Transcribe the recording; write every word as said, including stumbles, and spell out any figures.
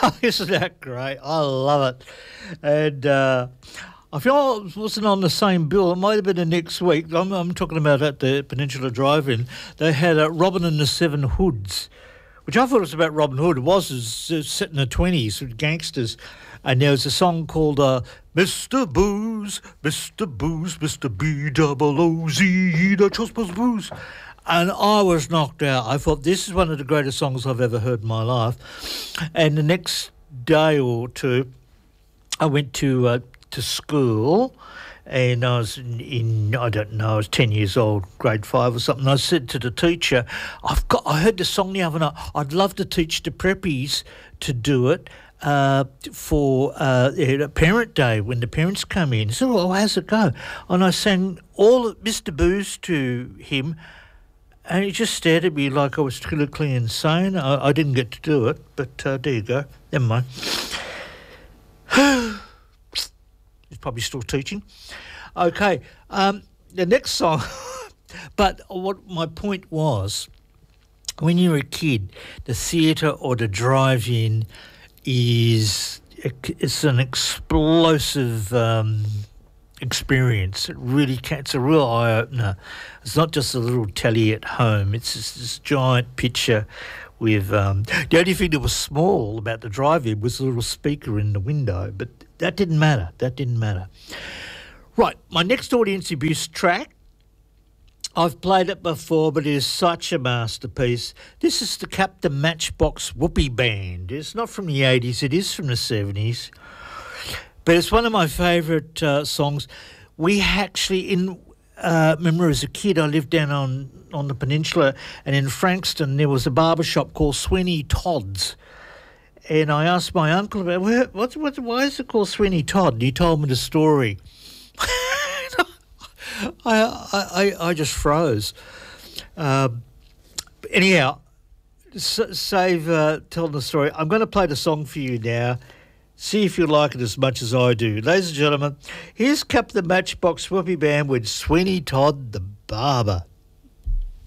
Isn't that great? I love it. And uh, I feel it wasn't on the same bill. It might have been the next week. I'm, I'm talking about at the Peninsula Drive-In. They had uh, Robin and the Seven Hoods, which I thought was about Robin Hood. It was, it was uh, set in the twenties with gangsters. And there was a song called uh, Mister Booze, Mister Booze, Mister B O O Z, the Chospers Booze. And I was knocked out. I thought, this is one of the greatest songs I've ever heard in my life. And the next day or two, I went to uh, to school, and I was in, in, I don't know, I was ten years old, grade five or something. I said to the teacher, I've got, I heard the song the other night. I'd love to teach the preppies to do it uh, for uh, Parent Day when the parents come in. So, well, how's it go? And I sang all of Mister Booze to him, and he just stared at me like I was clinically insane. I, I didn't get to do it, but uh, there you go. Never mind. He's probably still teaching. Okay, um, the next song. But what my point was, when you're a kid, the theatre or the drive-in is it's an explosive um, experience. It really can. It's a real eye-opener. It's not just a little telly at home. It's just this giant picture with um, the only thing that was small about the drive-in was a little speaker in the window, but that didn't matter. That didn't matter. Right, my next audience abuse track, I've played it before, but it is such a masterpiece. This is the Captain Matchbox Whoopee Band. It's not from the eighties, it is from the seventies. But it's one of my favourite uh, songs. We actually, in uh, remember as a kid, I lived down on, on the peninsula, and in Frankston there was a barber shop called Sweeney Todd's. And I asked my uncle about, Where, what's, what, why is it called Sweeney Todd? And he told me the story. I, I, I just froze. Um, anyhow, s- save uh, telling the story. I'm going to play the song for you now. See if you like it as much as I do. Ladies and gentlemen, here's Captain Matchbox Whoopee Band with Sweeney Todd the Barber.